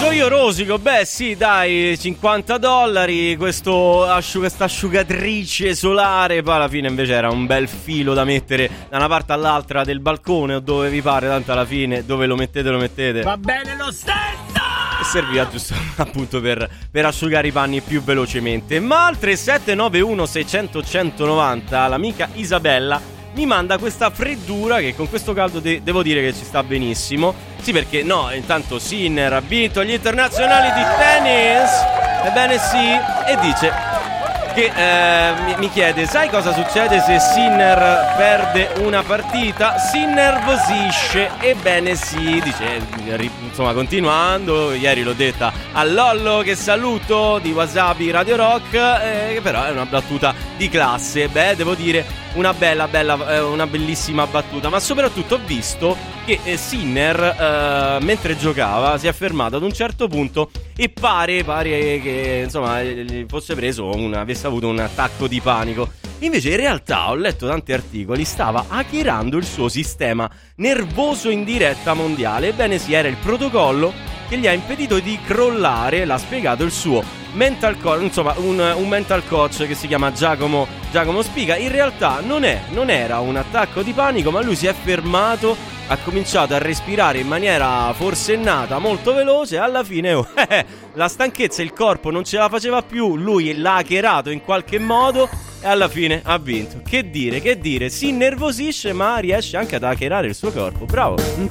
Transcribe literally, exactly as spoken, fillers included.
So io rosico, beh sì dai, cinquanta dollari, questo asciug- questa asciugatrice solare, poi alla fine invece era un bel filo da mettere da una parte all'altra del balcone o dove vi pare, tanto alla fine dove lo mettete lo mettete. Va bene lo stesso! E serviva giusto appunto per, per asciugare i panni più velocemente. Ma al tre sette nove uno sei zero zero uno zero nove zero l'amica Isabella mi manda questa freddura che con questo caldo de- devo dire che ci sta benissimo. Sì, perché no, intanto Sinner ha vinto gli internazionali di tennis. Ebbene sì, e dice che eh, mi, mi chiede: sai cosa succede se Sinner perde una partita? Si innervosisce. Ebbene sì, dice, insomma, continuando, ieri l'ho detta a Lollo che saluto di Wasabi Radio Rock, eh, però è una battuta di classe. Beh, devo dire una bella, bella, eh, una bellissima battuta. Ma soprattutto ho visto che eh, Sinner eh, mentre giocava si è fermato ad un certo punto e pare, pare che insomma fosse preso un, avesse avuto un attacco di panico. Invece in realtà ho letto tanti articoli, stava hackerando il suo sistema nervoso in diretta mondiale. Ebbene sì, era il protocollo che gli ha impedito di crollare, l'ha spiegato il suo mental coach, insomma un, un mental coach che si chiama Giacomo, Giacomo Spica. In realtà non è, non era un attacco di panico, ma lui si è fermato, ha cominciato a respirare in maniera forsennata, molto veloce. Alla fine oh, eh, la stanchezza, il corpo non ce la faceva più, lui l'ha hackerato in qualche modo e alla fine ha vinto. Che dire, che dire, si innervosisce ma riesce anche ad hackerare il suo corpo. Bravo.